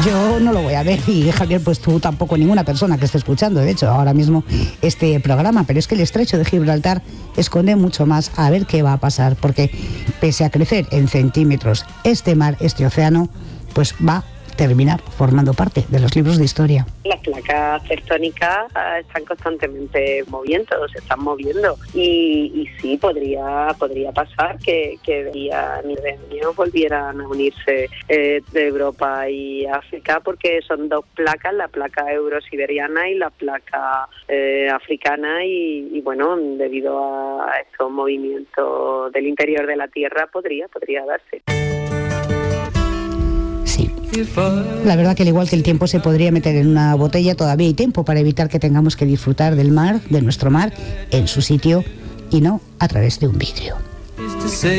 yo no lo voy a ver, y Javier, pues tú tampoco, ninguna persona que esté escuchando, de hecho, ahora mismo este programa, pero es que el estrecho de Gibraltar esconde mucho más. A ver qué va a pasar, porque pese a crecer en centímetros, este mar, este océano, pues va a terminar formando parte de los libros de historia. Las placas tectónicas están constantemente se están moviendo y sí, podría pasar que a nivel año volvieran a unirse de Europa y África, porque son dos placas, la placa eurosiberiana y la placa africana, y bueno, debido a estos movimientos del interior de la Tierra podría darse. Sí. La verdad que al igual que el tiempo se podría meter en una botella, todavía hay tiempo para evitar que tengamos que disfrutar del mar, de nuestro mar, en su sitio y no a través de un vidrio.